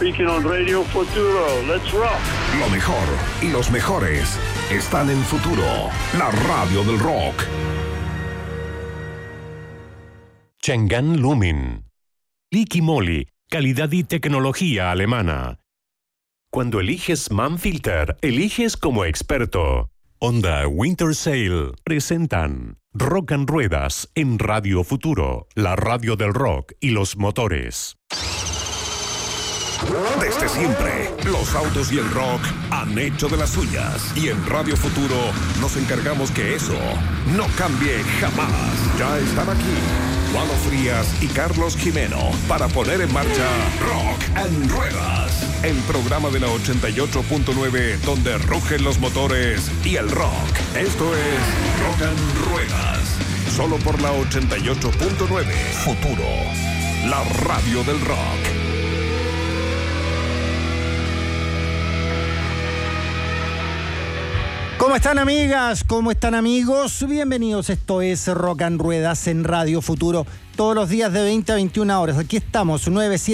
Speaking on Radio Futuro. Let's rock. Lo mejor y los mejores están en Futuro, la radio del rock. Chang'an Lumin. Liqui Moly, calidad y tecnología alemana. Cuando eliges Manfilter, eliges como experto. Honda Winter Sale presentan Rock and Ruedas en Radio Futuro, la radio del rock y los motores. Desde siempre, los autos y el rock han hecho de las suyas. Y en Radio Futuro nos encargamos que eso no cambie jamás. Ya están aquí Juano Frías y Carlos Jimeno para poner en marcha Rock and Ruedas, el programa de la 88.9 donde rugen los motores y el rock. Esto es Rock and Ruedas, solo por la 88.9 Futuro, la radio del rock. ¿Cómo están, amigas? ¿Cómo están, amigos? Bienvenidos, esto es Rock and Ruedas en Radio Futuro, todos los días de 20 a 21 horas. Aquí estamos,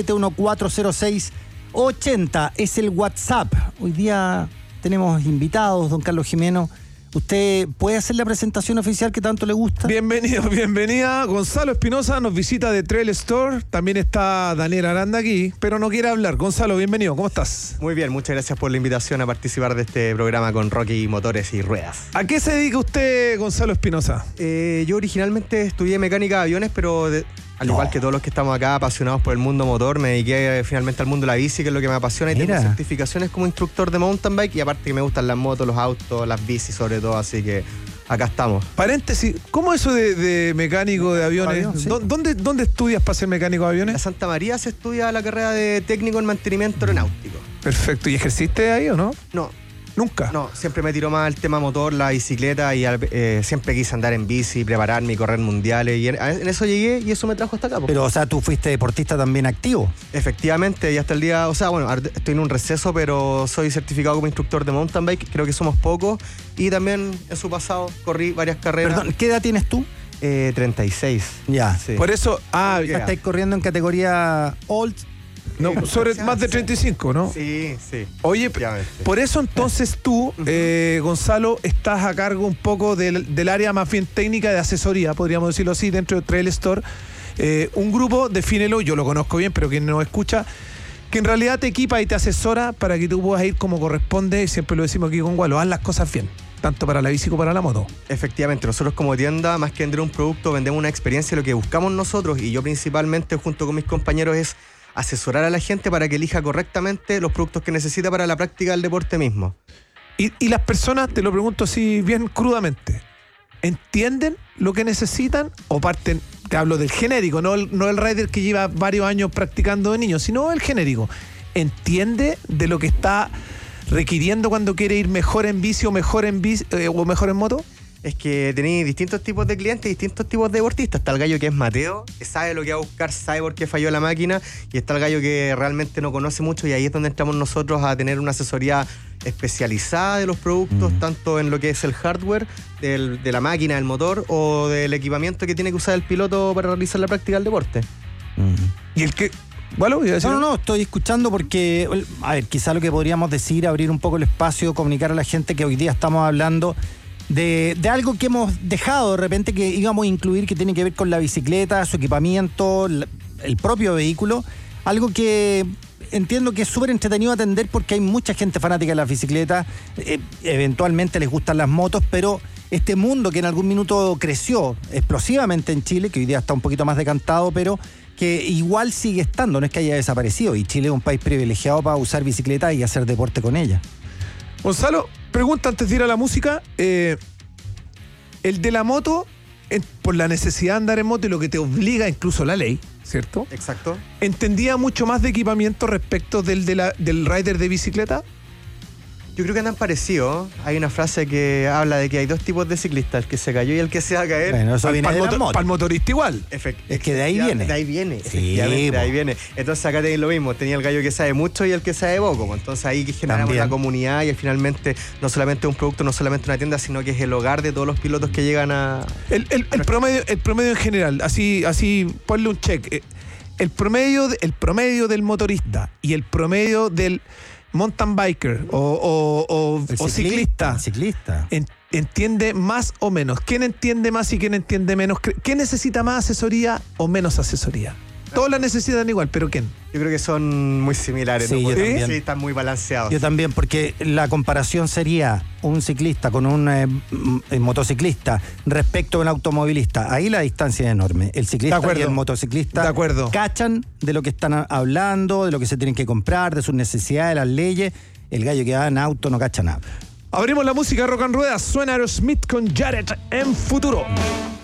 971-406-80 es el WhatsApp. Hoy día tenemos invitados, don Carlos Jimeno. ¿Usted puede hacer la presentación oficial que tanto le gusta? Bienvenido, bienvenida. Gonzalo Espinosa nos visita de Trail Store. También está Daniel Aranda aquí, pero no quiere hablar. Gonzalo, bienvenido. ¿Cómo estás? Muy bien, muchas gracias por la invitación a participar de este programa con Rocky Motores y Ruedas. ¿A qué se dedica usted, Gonzalo Espinosa? Yo originalmente estudié mecánica de aviones, pero al igual que todos los que estamos acá apasionados por el mundo motor, me dediqué finalmente al mundo de la bici, que es lo que me apasiona, y tengo certificaciones como instructor de mountain bike, y aparte que me gustan las motos, los autos, las bicis sobre todo, así que acá estamos. Paréntesis, ¿cómo eso de mecánico de aviones? ¿Sí? ¿Dónde estudias para ser mecánico de aviones? En Santa María se estudia la carrera de técnico en mantenimiento aeronáutico. Perfecto. ¿Y ejerciste ahí o no? No. ¿Nunca? No, siempre me tiró más el tema motor, la bicicleta, y siempre quise andar en bici, prepararme y correr mundiales, y en eso llegué y eso me trajo hasta acá. Pero, o sea, tú fuiste deportista también activo. Efectivamente, y hasta el día, o sea, bueno, estoy en un receso, pero soy certificado como instructor de mountain bike, creo que somos pocos, y también en su pasado corrí varias carreras. Perdón, ¿qué edad tienes tú? 36. Ya. Sí. Por eso, ya estáis corriendo en categoría old. No, sobre más de 35, ¿no? Sí. Oye, por eso entonces tú, Gonzalo, estás a cargo un poco del área más bien técnica de asesoría, podríamos decirlo así, dentro de Trail Store. Un grupo, defínelo, yo lo conozco bien, pero quien no escucha, que en realidad te equipa y te asesora para que tú puedas ir como corresponde, y siempre lo decimos aquí con Gualo, haz las cosas bien, tanto para la bici como para la moto. Efectivamente, nosotros como tienda, más que vender un producto, vendemos una experiencia. Lo que buscamos nosotros, y yo principalmente junto con mis compañeros, es asesorar a la gente para que elija correctamente los productos que necesita para la práctica del deporte mismo. Y las personas, te lo pregunto así bien crudamente, ¿entienden lo que necesitan o parten? Te hablo del genérico, no el rider que lleva varios años practicando de niño, sino el genérico. ¿Entiende de lo que está requiriendo cuando quiere ir mejor en bici o mejor en moto? Es que tenéis distintos tipos de clientes, distintos tipos de deportistas. Está el gallo que es Mateo, que sabe lo que va a buscar, sabe por qué falló la máquina, y está el gallo que realmente no conoce mucho, y ahí es donde entramos nosotros a tener una asesoría especializada de los productos, tanto en lo que es el hardware de la máquina, del motor, o del equipamiento que tiene que usar el piloto para realizar la práctica del deporte. Y el que... ¿Bueno? No, estoy escuchando porque, a ver, quizá lo que podríamos decir, abrir un poco el espacio, comunicar a la gente que hoy día estamos hablando de algo que hemos dejado de repente, que íbamos a incluir, que tiene que ver con la bicicleta, su equipamiento, el propio vehículo, algo que entiendo que es súper entretenido atender porque hay mucha gente fanática de las bicicletas, eventualmente les gustan las motos, pero este mundo que en algún minuto creció explosivamente en Chile, que hoy día está un poquito más decantado, pero que igual sigue estando, no es que haya desaparecido, y Chile es un país privilegiado para usar bicicleta y hacer deporte con ella. Gonzalo, pregunta antes de ir a la música. El de la moto, por la necesidad de andar en moto y lo que te obliga incluso la ley, ¿cierto? Exacto. ¿Entendía mucho más de equipamiento respecto del rider de bicicleta? Yo creo que andan parecidos. Hay una frase que habla de que hay dos tipos de ciclistas, el que se cayó y el que se va a caer. Bueno, eso viene de la moto. Para el motorista igual. Es que de ahí viene. De ahí viene, sí, efectivamente, de ahí viene. Entonces acá tenéis lo mismo, tenía el gallo que sabe mucho y el que sabe poco. Entonces ahí que generamos una comunidad, y finalmente no solamente un producto, no solamente una tienda, sino que es el hogar de todos los pilotos que llegan a... El promedio en general, así ponle un check. el promedio del motorista y el promedio del mountain biker o ciclista. ¿Entiende más o menos? ¿Quién entiende más y quién entiende menos? ¿Quién necesita más asesoría o menos asesoría? Todos la necesitan igual, pero ¿quién? Yo creo que son muy similares. Sí, ¿no? yo también. Sí, están muy balanceados. Yo también, porque la comparación sería un ciclista con un motociclista respecto a un automovilista. Ahí la distancia es enorme. El ciclista y el motociclista cachan de lo que están hablando, de lo que se tienen que comprar, de sus necesidades, de las leyes. El gallo que va en auto no cacha nada. Abrimos la música Rock and Rueda. Suena Aerosmith con Jared en Futuro.